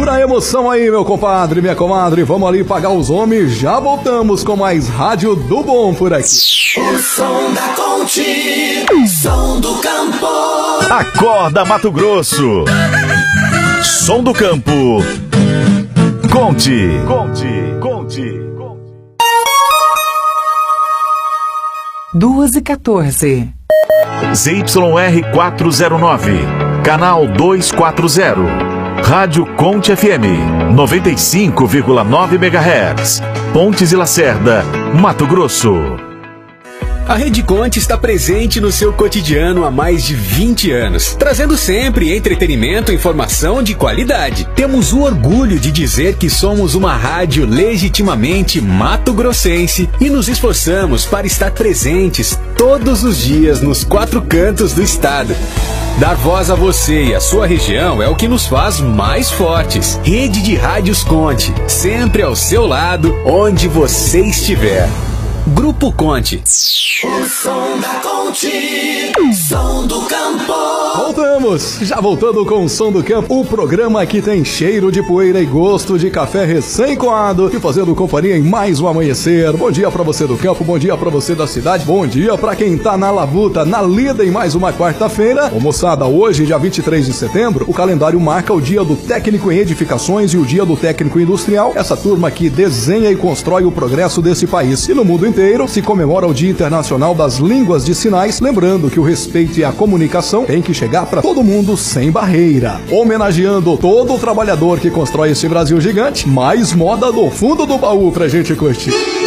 Segura a emoção aí, meu compadre, minha comadre. Vamos ali pagar os homens. Já voltamos com mais Rádio do Bom por aqui. O som da Conte, som do campo. Acorda, Mato Grosso. Som do campo. Conte. 2h14. ZYR 409, canal 240. Rádio Conte FM, 95,9 MHz. Pontes e Lacerda, Mato Grosso. A Rede Conte está presente no seu cotidiano há mais de 20 anos, trazendo sempre entretenimento e informação de qualidade. Temos o orgulho de dizer que somos uma rádio legitimamente mato-grossense e nos esforçamos para estar presentes todos os dias nos 4 cantos do estado. Dar voz a você e a sua região é o que nos faz mais fortes. Rede de Rádios Conte, sempre ao seu lado, onde você estiver. Grupo Conte. O som da Conte, som do campo. Voltamos, já voltando com o Som do Campo, o programa que tem cheiro de poeira e gosto de café recém-coado e fazendo companhia em mais um amanhecer. Bom dia pra você do campo, bom dia pra você da cidade, bom dia pra quem tá na labuta, na lida em mais uma quarta-feira. Ô moçada, hoje, dia 23 de setembro, o calendário marca o dia do técnico em edificações e o dia do técnico industrial, essa turma que desenha e constrói o progresso desse país. E no mundo inteiro se comemora o Dia Internacional das Línguas de Sinais, lembrando que o respeito e a comunicação tem que chegar para todo mundo sem barreira. Homenageando todo o trabalhador que constrói esse Brasil gigante, mais moda do fundo do baú pra gente curtir.